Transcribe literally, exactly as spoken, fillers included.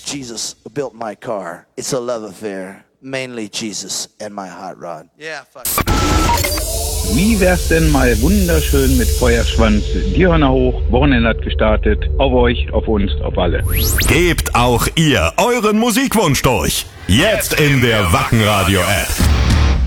Jesus built my car. It's a love affair. Mainly Jesus and my hot rod. Yeah, fuck. Wie wär's denn mal wunderschön mit Feuerschwanz? Die Hörner hoch, Wochenende hat gestartet. Auf euch, auf uns, auf alle. Gebt auch ihr euren Musikwunsch durch. Jetzt in der Wackenradio-App.